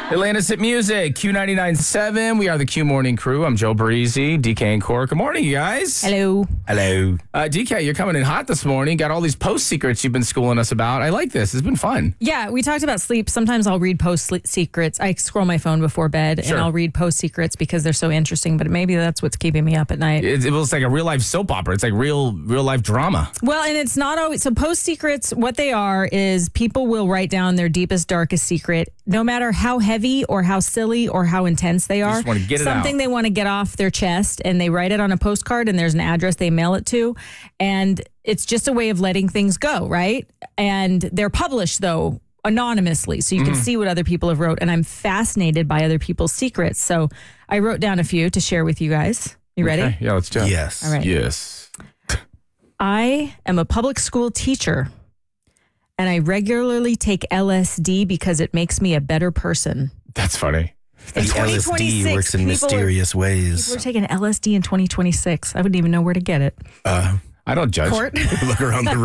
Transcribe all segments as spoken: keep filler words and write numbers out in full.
Atlanta's Hit Music, Q ninety-nine point seven. We are the Q Morning Crew. I'm Joe Breezy, D K and Court. Good morning, you guys. Hello. Hello. Uh, D K, you're coming in hot this morning. Got all these post secrets you've been schooling us about. I like this. It's been fun. Yeah, we talked about sleep. Sometimes I'll read post secrets. I scroll my phone before bed Sure. and I'll read post secrets because they're so interesting, but maybe that's what's keeping me up at night. It, it was like a real life soap opera. It's like real, real life drama. Well, and it's not always, so post secrets, what they are is people will write down their deepest, darkest secret, no matter how heavy or how silly or how intense they are. just wanna get it Something out. they want to get off their chest, and they write it on a postcard, and there's an address they mail it to. And it's just a way of letting things go, right? And they're published, though, anonymously, so you can see what other people have wrote. And I'm fascinated by other people's secrets. So I wrote down a few to share with you guys. You ready? Okay. Yeah, let's do it. Yes. All right. Yes. I am a public school teacher, and I regularly take L S D because it makes me a better person. That's funny. In The L S D works in people are- mysterious ways. We're taking L S D in twenty twenty-six. I wouldn't even know where to get it. Uh, I don't judge. Court? look around the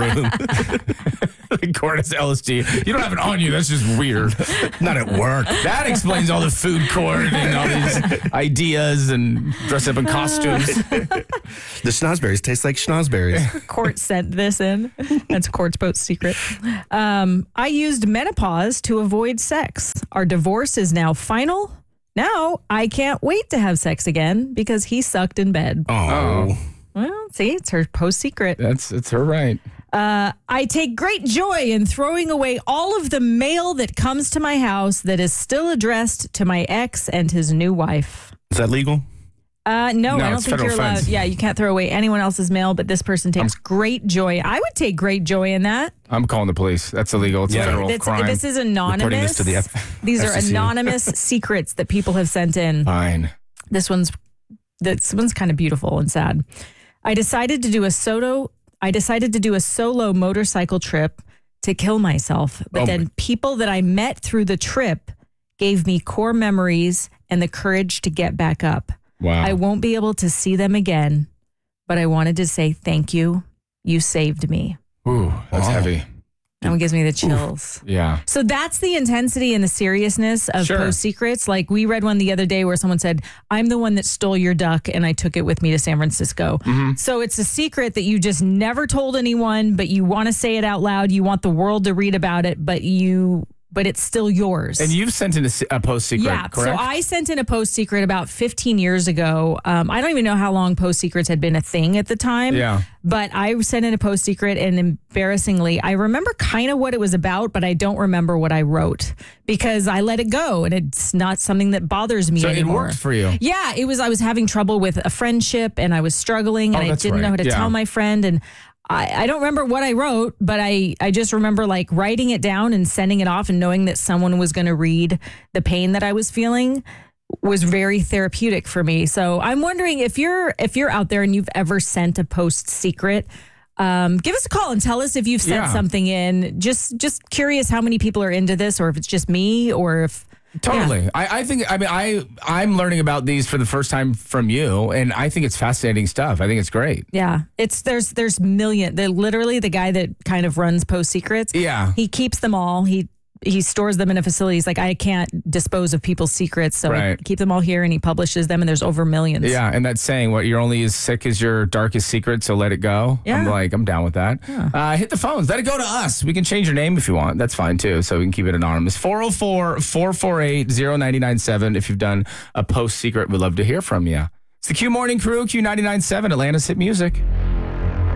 room. Court is L S D. You don't have it on you. That's just weird. Not at work. That explains all the food court and all these ideas and dress up in costumes. The schnozberries taste like schnozberries. Court sent this in. That's Court's boat secret. Um, I used menopause to avoid sex. Our divorce is now final. Now I can't wait to have sex again because he sucked in bed. Oh. Well, see, it's her post secret. That's it's her right. Uh, I take great joy in throwing away all of the mail that comes to my house that is still addressed to my ex and his new wife. Is that legal? Uh, no, No, I don't it's think federal you're allowed. offense. Yeah, you can't throw away anyone else's mail, but this person takes great joy. I would take great joy in that. I'm calling the police. That's illegal. It's Yeah. a federal It's- crime. this is anonymous. Reporting this to the F- These are F C C. anonymous secrets that people have sent in. Fine. This one's this one's kind of beautiful and sad. I decided to do a solo. I decided to do a solo motorcycle trip to kill myself, but Oh then my- people that I met through the trip gave me core memories and the courage to get back up. Wow. I won't be able to see them again, but I wanted to say thank you. You saved me. Ooh, that's Wow. heavy. That one gives me the chills. Yeah. So that's the intensity and the seriousness of Sure. post secrets. Like we read one the other day where someone said, I'm the one that stole your duck and I took it with me to San Francisco. Mm-hmm. So it's a secret that you just never told anyone, but you want to say it out loud. You want the world to read about it, but you, but it's still yours. And you've sent in a, se- a post secret, Yeah, correct? so I sent in a post secret about fifteen years ago. Um, I don't even know how long post secrets had been a thing at the time. Yeah. But I sent in a post secret, and embarrassingly, I remember kind of what it was about, but I don't remember what I wrote because I let it go, and it's not something that bothers me so anymore. it worked for you. Yeah, it was. I was having trouble with a friendship, and I was struggling, and Oh, I that's didn't know right. how to Yeah. tell my friend, and I, I don't remember what I wrote, but I, I just remember like writing it down and sending it off and knowing that someone was going to read the pain that I was feeling was very therapeutic for me. So I'm wondering if you're if you're out there and you've ever sent a post secret, um, give us a call and tell us if you've sent Yeah. something in. Just just curious how many people are into this, or if it's just me, or if Totally. I, I think, I mean, I, I'm learning about these for the first time from you, and I think it's fascinating stuff. I think it's great. yeah, it's there's there's million. They're literally the guy that kind of runs Post Secrets. Yeah. He keeps them all. He he stores them in a facility. He's like, I can't dispose of people's secrets, so I Right. keep them all here, and he publishes them, and there's over millions. Yeah, and that saying, what, you're only as sick as your darkest secret, so let it go. Yeah. I'm like, I'm down with that. Uh, hit the phones. Let it go to us. We can change your name if you want. That's fine, too, so we can keep it anonymous. four oh four, four four eight, oh nine nine seven. If you've done a post secret, we'd love to hear from you. It's the Q Morning Crew, Q ninety-nine point seven, Atlanta's Hit Music.